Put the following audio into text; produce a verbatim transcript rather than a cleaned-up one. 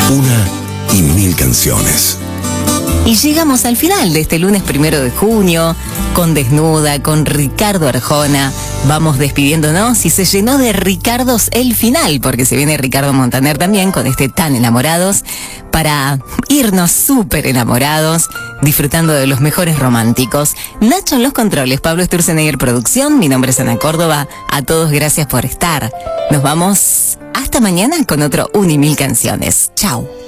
Una y mil canciones. Y llegamos al final de este lunes primero de junio, con Desnuda, con Ricardo Arjona. Vamos despidiéndonos y se llenó de Ricardos el final, porque se viene Ricardo Montaner también con este Tan Enamorados, para irnos súper enamorados, disfrutando de los mejores románticos. Nacho en los controles, Pablo Sturzenegger producción, mi nombre es Ana Córdoba. A todos gracias por estar. Nos vamos hasta mañana con otro Un y Mil Canciones. Chau.